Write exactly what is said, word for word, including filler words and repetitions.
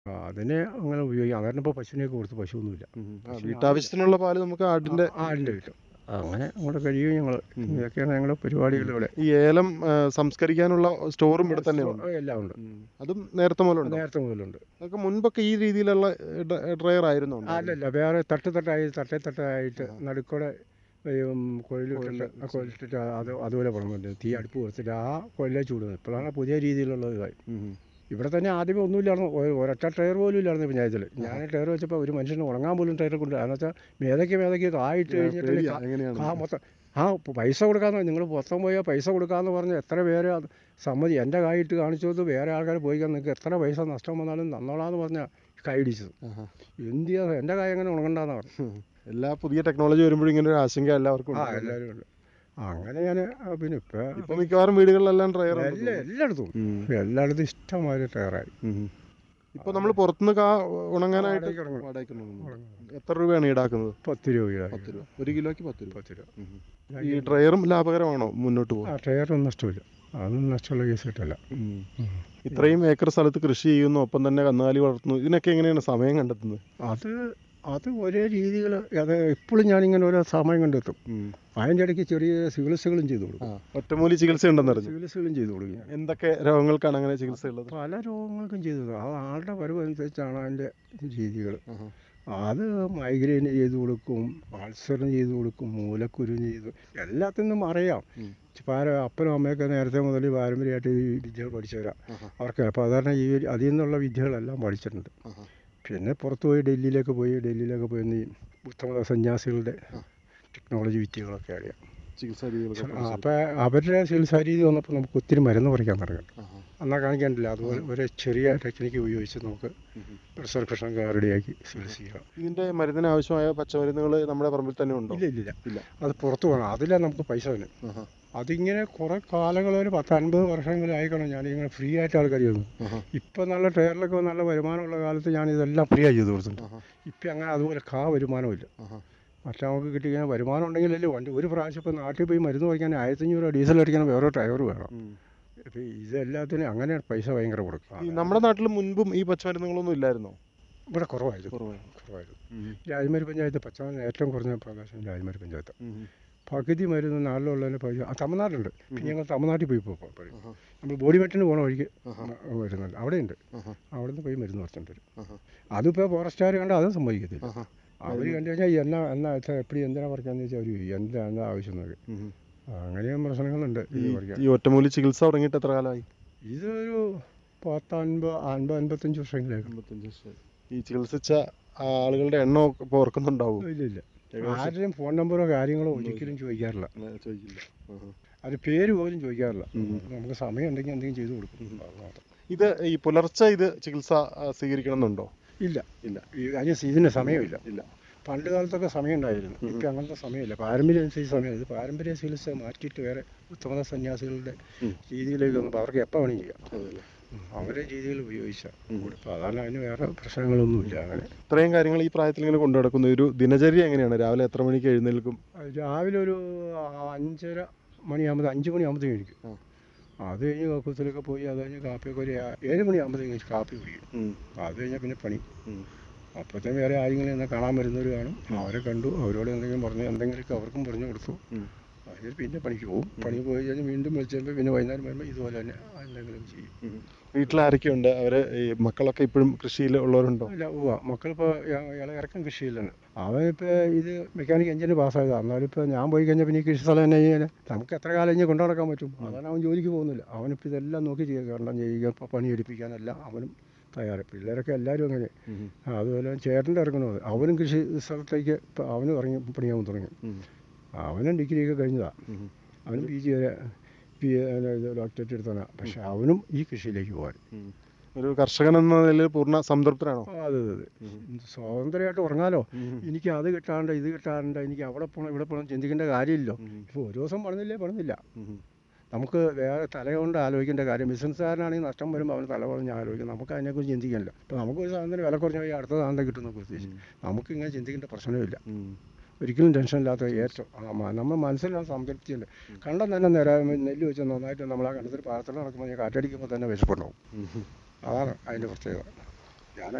ആ, അതിനെ അങ്ങനെ ഉപയോഗിക്കാം. കാരണം ഇപ്പോൾ പശുവിനെയൊക്കെ കൊടുത്ത് പശുവൊന്നുമില്ല. ഉം. ആ, പശുവിനെ ആടില്ല. വീട്ടാവശ്യത്തിനുള്ള പാല് നമുക്ക് ആ, ആടിന്റെ. ആടിൻ്റെ കിട്ടും. അങ്ങനെ അങ്ങോട്ട് കഴിയും ഞങ്ങൾ. ഉം. ഇതൊക്കെയാണ് ഞങ്ങളുടെ പരിപാടികൾ ഉം. ഇവിടെ. ഈ ഏലം ആ, സംസ്കരിക്കാനുള്ള സ്റ്റോറും ആ, ഇവിടെ തന്നെ സ്റ്റോ- ഉണ്ട്. എല്ലാം ഉണ്ട്. ഉം. അതും നേരത്തെ അത് മുതലുണ്ടോ? നേരത്തെ മുതലുണ്ട്. അതൊക്കെ മുൻപൊക്കെ ഈ രീതിയിലുള്ള ഡ്രയർ ആയിരുന്നു ഉണ്ടായിരുന്നു. അല്ലല്ല, വേറെ തട്ട് തട്ടായി തട്ടേ തട്ടായിട്ട് ആഹാ. നടുക്കൂടെ ഈ കൊയിലിട്ടിട്ട് കോയില് ആ വെച്ച്. കൊയിലിട്ടിട്ട് അത് അതുപോലെ പറഞ്ഞിട്ടുണ്ട്. തീ അടുപ്പ് കൊടുത്തിട്ട് ആ കൊയിലെ ചൂടുന്നത്. ഇപ്പോഴാണ് പുതിയ രീതിയിലുള്ള ഇതായി. ഉം. ഇവിടെ തന്നെ ആദ്യമേ ഒന്നുമില്ലായിരുന്നു. ഒ- ഒരൊറ്റ ടയർ പോലും ഇല്ലായിരുന്നു പഞ്ചായത്തിൽ. ഞാൻ ആഹാ. ടയർ വെച്ചപ്പോൾ ഒരു മനുഷ്യന് ഉണങ്ങാൻ പോലും ടയർ കൊണ്ട്. കാരണം വെച്ചാൽ മേതയ്ക്ക് മേതയ്ക്ക് കായിട്ട് ആ, കഴിഞ്ഞിട്ടല്ലേ പേടിയാ കാ എങ്ങനെയാണ്. കാ മൊത്തം. ആ പ- പൈസ കൊടുക്കാമെന്ന് നിങ്ങൾ മൊത്തം പോയാൽ പൈസ കൊടുക്കാമെന്ന് പറഞ്ഞ് എത്ര പേര് അത് സമ്മതി. എൻ്റെ കായിട്ട് കാണിച്ചു കൊടുത്ത് വേറെ ആൾക്കാർ പോയിക്കാൻ നിങ്ങൾക്ക് എത്ര പൈസ നഷ്ടം വന്നാലും തന്നോളാന്ന് പറഞ്ഞാൽ കൈയിടിച്ചത്. ആഹാ. എന്ത് ചെയ്യാൻ, എൻ്റെ കായ് എങ്ങനെ ഉണങ്ങണ്ടെന്ന് പറഞ്ഞു. ഉം. എല്ലാ പുതിയ ടെക്നോളജി വരുമ്പോഴും ഇങ്ങനെ ഒരു ആശങ്ക എല്ലാവർക്കും ആ, ഉണ്ട്. എല്ലാവരും ഉണ്ട്. അങ്ങനെ ഞാൻ പിന്നെ ഇപ്പം ഇപ്പൊ മിക്കവാറും വീടുകളിലെല്ലാം ഡ്രയർ ഉണ്ട് എല്ലാ എല്ലായിടത്തും എല്ലായിടത്തും ഇഷ്ടംമാതിരി ടയറായി. ഇപ്പൊ നമ്മൾ പുറത്തുനിന്ന് കാ ഉണങ്ങാനായിട്ട് വാടകയ്ക്ക് ഇറങ്ങും. വാടകയ്ക്ക് ഉണങ്ങുന്നു. ഉണങ്ങും. എത്ര രൂപയാണ് ഈടാക്കുന്നത്? പത്ത് രൂപ ഈടാക്കി. പത്ത് രൂപ ഒരു കിലോയ്ക്ക് പത്ത് രൂപ. പത്ത് രൂപ. ഉം. ഈ ഡ്രയറും ലാഭകരമാണോ മുന്നോട്ട് ആ, പോകാൻ? ടയറൊന്നും നഷ്ടമില്ല. അതൊന്നും നഷ്ടമുള്ള കേസ് കിട്ടില്ല. ഉം. ഇത്രയും ഏക്കർ സ്ഥലത്ത് കൃഷി ചെയ്യുന്നു, ഒപ്പം തന്നെ കന്നുകാലി വളർത്തുന്നു, ഇതിനൊക്കെ എങ്ങനെയാണ് സമയം കണ്ടെത്തുന്നത്? അത് അത് ഒരേ രീതികൾ. അത് എപ്പോഴും ഞാനിങ്ങനെ ഓരോ സമയം കണ്ടെത്തും. ഉം. അതിൻ്റെ ഇടയ്ക്ക് ചെറിയ ചികിത്സകളും ചെയ്തു ആ, കൊടുക്കും. ഒറ്റമൂലി ചികിത്സ ഉണ്ടെന്നറിഞ്ഞു. ചികിത്സകളും ചെയ്തു കൊടുക്കും ഞാൻ. എന്തൊക്കെ രോഗങ്ങൾക്കാണ് അങ്ങനെ ചികിത്സ ഉള്ളത്? പല രോഗങ്ങൾക്കും ചെയ്തു കൊടുക്കും. അത് ആളുടെ വരവനുസരിച്ചാണ് അതിൻ്റെ രീതികൾ. ആഹാ. അത് മൈഗ്രെയിന് ചെയ്തു കൊടുക്കും, അൾസറിന് ചെയ്തു കൊടുക്കും, മൂലക്കുരുവിന് ചെയ്തു, എല്ലാത്തിനും അറിയാം. ഉം. പാര അപ്പനും അമ്മയൊക്കെ നേരത്തെ മുതൽ പാരമ്പര്യമായിട്ട് ഈ വിദ്യകൾ പഠിച്ചവരാ. ആഹാ. അവർക്ക് അപ്പോൾ സാധാരണ ഈ അതിൽ നിന്നുള്ള വിദ്യകളെല്ലാം പഠിച്ചിട്ടുണ്ട്. ആഹാ. പിന്നെ പുറത്ത് പോയി ഡൽഹിയിലൊക്കെ പോയി ഡൽഹിയിലൊക്കെ പോയി ഈ ബുദ്ധമത സന്യാസികളുടെ ആ. ടെക്നോളജി വിദ്യകളൊക്കെ അറിയാം. ചികിത്സാ രീതികളൊക്കെ ആ, പഠിച്ചത്. അപ്പോൾ അവരുടെ ചികിത്സാ രീതി വന്നപ്പോൾ നമുക്ക് ഒത്തിരി മരുന്ന് പറിക്കാൻ തുടങ്ങി. ആഹാ. എന്നാൽ കാണിക്കാനില്ല. അതുപോലെ ഒരു ചെറിയ ടെക്നിക്ക് ഉപയോഗിച്ച് നമുക്ക് ഉം. പ്രിസർവേഷൻ റെഡിയാക്കി ചികിത്സിക്കാം. ഇതിന്റെ മരുന്നിന് ആവശ്യമായ പച്ചമരുന്നുകൾ നമ്മുടെ പറമ്പിൽ തന്നെ ഉണ്ടോ? ഇല്ല ഇല്ല ഇല്ല. അത് പുറത്ത് പോകണം. അതിലാണ് നമുക്ക് പൈസ തന്നെ. ആഹാ. അതിങ്ങനെ കുറേ കാലങ്ങൾ, ഒരു പത്ത് അൻപത് വർഷങ്ങളിൽ ആയിക്കണം ഞാനിങ്ങനെ ഫ്രീ ആയിട്ട് ആൾക്കാർ ചെയ്യുന്നു. ആഹാ. ഇപ്പം നല്ല ടയറിലൊക്കെ നല്ല വരുമാനമുള്ള കാലത്ത് ഞാൻ ഇതെല്ലാം ഫ്രീ ആയി ചെയ്ത് കൊടുത്തിട്ടുണ്ട്. ആഹാ. ഇപ്പം അങ്ങനെ അതുപോലെ കാ വരുമാനമില്ല. ആഹാ. മറ്റേ നമുക്ക് കിട്ടിക്കഴിഞ്ഞാൽ വരുമാനം ഉണ്ടെങ്കിലല്ലേ വണ്ടി. ഒരു പ്രാവശ്യം ഇപ്പോൾ നാട്ടിൽ പോയി മരുന്ന് വയ്ക്കാൻ ആയിരത്തഞ്ഞൂറ് രൂപ ഡീസൽ അടിക്കാൻ വേറെ ടയർ വേണം. ഉം. ഇപ്പോൾ ഇതെല്ലാത്തിനും അങ്ങനെ പൈസ ഭയങ്കര കൊടുക്കുക. ഈ നമ്മുടെ നാട്ടിൽ മുൻപും ഈ പച്ചമരുന്നുകളൊന്നും ഇല്ലായിരുന്നോ? ഇവിടെ കുറവായിരുന്നു. കുറവായിരുന്നു. കുറവായിരുന്നു. ഉം. രാജമരി പഞ്ചായത്ത് പച്ചമരുന്ന് ഏറ്റവും കുറഞ്ഞ പ്രദേശം രാജമരി പഞ്ചായത്ത്. ഉം. പകുതി മരുന്ന് നാട്ടിലുള്ളതിന് പൈസ. ആ, തമിഴ്നാടുണ്ട്. പിന്നെ ഞങ്ങൾ തമിഴ്നാട്ടിൽ പോയി പോകും. ആഹാ. നമ്മൾ ബോഡി മെറ്റിന് പോകണ വഴിക്ക് ആഹാ. വരുന്നുണ്ട്. അവിടെയുണ്ട്. ആഹാ. അവിടെ നിന്ന് പോയി മരുന്ന് കുറച്ചുകൊണ്ട് വരും. ആഹാ. അതിപ്പോൾ ഫോറസ്റ്റുകാർ കണ്ട് അതും സംഭവിക്കത്തില്ല. ആഹാ. അവർ കണ്ടു കഴിഞ്ഞാൽ എന്നാ എന്നാ എപ്പടി എന്തിനാ പറിക്കാന്ന് വെച്ചാൽ അവർ ചോദിക്കും എന്താ എന്താ ആവശ്യം എന്നൊക്കെ. ഉം. അങ്ങനെയും പ്രശ്നങ്ങളുണ്ട് ഈ ഇത് പറിക്കാൻ. ഈ ഒറ്റമൂലി ചികിത്സ തുടങ്ങിയിട്ട് എത്ര കാലമായി? ഇതൊരു പത്ത് അൻപത് അൻപത് അൻപത്തഞ്ച് വർഷങ്ങളായി. അമ്പത്തഞ്ച് വർഷമായി. ഈ ചികിത്സിച്ച ആളുകളുടെ എണ്ണം ഇപ്പോൾ ഓർക്കുന്നുണ്ടാവും? ഇല്ല ഇല്ല. ആരുടെയും ഫോൺ നമ്പറോ കാര്യങ്ങളോ ഒരിക്കലും ചോദിക്കാറില്ല. ചോദിക്കില്ല. ആഹാ. അത് പേര് പോലും ചോദിക്കാറില്ല. ഉം. നമുക്ക് സമയം ഉണ്ടെങ്കിൽ എന്തെങ്കിലും ചെയ്തു കൊടുക്കും. ഉം. അത് മാത്രം. ഇത് ഈ പുലർച്ചെ ഇത് ചികിത്സ ആ, സ്വീകരിക്കണമെന്നുണ്ടോ? ഇല്ല ഇല്ല. ഈ അതിന് ഇതിന് സമയമില്ല. ഇല്ല. പണ്ട് കാലത്തൊക്കെ സമയം ഉണ്ടായിരുന്നു. ഉം. ഇപ്പം അങ്ങനത്തെ സമയമില്ല. പാരമ്പര്യം അനുസരിച്ച് സമയം. ഇത് പാരമ്പര്യ ചികിത്സ മാറ്റിയിട്ട് വേറെ ഉത്തമത സന്യാസികളുടെ ഉം. രീതിയിലേക്ക് വന്നപ്പോൾ അവർക്ക് എപ്പോൾ വേണമെങ്കിൽ ചെയ്യാം. അതല്ലേ. ഉം. അവരുടെ രീതിയിൽ ഉപയോഗിച്ചാൽ ഉം. കൊടുപ്പോൾ അതാണ്. അതിന് വേറെ പ്രശ്നങ്ങളൊന്നുമില്ല. അങ്ങനെ ഇത്രയും കാര്യങ്ങൾ ഈ പ്രായത്തിൽ ഇങ്ങനെ കൊണ്ടു നടക്കുന്ന ഒരു ദിനചര്യ എങ്ങനെയാണ്? രാവിലെ എത്ര മണിക്ക് എഴുന്നേൽക്കും? അത് രാവിലെ ഒരു അഞ്ചര മണിയാകുമ്പോൾ അഞ്ച് മണിയാകുമ്പോഴത്തേക്കും കഴിക്കും. ആ. അത് കഴിഞ്ഞ് കക്കൂസിലൊക്കെ പോയി അത് കഴിഞ്ഞ് കാപ്പിയൊക്കെ ഒരു ഏ- ഏഴ് മണിയാകുമ്പോഴത്തേക്കും കാപ്പി കുടിക്കും. ഉം. അത് കഴിഞ്ഞാൽ പിന്നെ പണി. ഉം. അപ്പോഴത്തേക്കും വേറെ ആരെങ്കിലും എന്നെ കാണാൻ വരുന്നവർ കാണും. അവരെ കണ്ടു, അവരോട് എന്തെങ്കിലും പറഞ്ഞ് എന്തെങ്കിലുമൊക്കെ അവർക്കും പറഞ്ഞു കൊടുത്തു. ഉം. അതിൽ പിന്നെ പണിക്ക് പോകും. പണി പോയി കഴിഞ്ഞ് വീണ്ടും വിളിച്ചപ്പോൾ പിന്നെ വൈകുന്നേരം വരുമ്പോൾ ഇതുപോലെ തന്നെ എന്തെങ്കിലും ചെയ്യും. ഉം. വീട്ടിൽ ആരൊക്കെയുണ്ട്? അവര് ഈ മക്കളൊക്കെ ഇപ്പോഴും കൃഷിയിൽ ഉള്ളവരുണ്ടോ? അല്ല, ഉവ്വ മക്കളിപ്പോൾ ഇളയിറക്കം കൃഷിയിലാണ്. അവനിപ്പോൾ ഇത് മെക്കാനിക് എഞ്ചിന് പാസ്സായതാണ്. എന്നാലും ഇപ്പോൾ ഞാൻ പോയി കഴിഞ്ഞാൽ പിന്നെ ഈ കൃഷി സ്ഥലം തന്നെ ചെയ്യാൻ നമുക്ക് എത്ര കാലം ഇനി കൊണ്ടു നടക്കാൻ പറ്റും? അതാണ് അവൻ ജോലിക്ക് പോകുന്നില്ല. അവനിപ്പോൾ ഇതെല്ലാം നോക്കി ചെയ്യുക. കണ്ടം ചെയ്യുക, ഇപ്പോൾ പണി എടുപ്പിക്കാനെല്ലാം അവനും തയ്യാറ്. പിള്ളേരൊക്കെ എല്ലാവരും അങ്ങനെ. ഉം. അതുപോലെ ചേട്ടൻ്റെ ഇറങ്ങണത് അവനും കൃഷി സ്ഥലത്തേക്ക് ഇപ്പോൾ അവനും ഇറങ്ങി പണിയാൻ തുടങ്ങി. ഉം. അവനും ഡിഗ്രിയൊക്കെ കഴിഞ്ഞതാണ്. ഉം. അവനും പി ജി വരെ പി ഡോക്ടറേറ്റ് എടുത്താണ്. പക്ഷേ അവനും ഈ കൃഷിയിലേക്ക് പോകാൻ. ഉം. ഒരു കർഷകൻ എന്ന നിലയിൽ പൂർണ്ണ സംതൃപ്തനാണോ? അതെ അതെ അതെ. ഉം. സ്വാതന്ത്ര്യമായിട്ട് ഉറങ്ങാലോ. ഉം. എനിക്ക് അത് കിട്ടാണ്ട് ഇത് കിട്ടാണ്ട് എനിക്ക് അവിടെ പോകണം ഇവിടെ പോകണം ചിന്തിക്കേണ്ട കാര്യമില്ലല്ലോ. ഉം. ഇപ്പോൾ ഒരു ദിവസം പണിതില്ലേ പണിതില്ല. ഉം. നമുക്ക് വേറെ തലകൊണ്ട് ആലോചിക്കേണ്ട കാര്യം. ബിസിനസ്സുകാരനാണെങ്കിൽ നഷ്ടം വരുമ്പോൾ അവന് തല കുറഞ്ഞ് ആലോചിക്കും. നമുക്ക് അതിനെക്കുറിച്ച് ചിന്തിക്കാനില്ല. ഇപ്പോൾ നമുക്കൊരു സാധനത്തിന് വില കുറഞ്ഞ പോയി അടുത്ത സാധനം കിട്ടുന്ന പ്രത്യേകിച്ച് നമുക്കിങ്ങനെ ചിന്തിക്കേണ്ട പ്രശ്നമില്ല. ഉം. ഒരിക്കലും ടെൻഷനില്ലാത്ത ഏറ്റവും ആ മ- നമ്മൾ മനസ്സിലാണ് സംതൃപ്തിയുണ്ട്. കണ്ടം തന്നെ നേരെ നെല്ല് വെച്ച് നന്നായിട്ട് നമ്മൾ ആ കണ്ടത്തിൽ പാത്രത്തിൽ നടക്കുമ്പോൾ കാറ്റടിക്കുമ്പോൾ തന്നെ വിശപ്പുണ്ടാവും. ഉം. അതാണ് അതിൻ്റെ പ്രത്യേകത.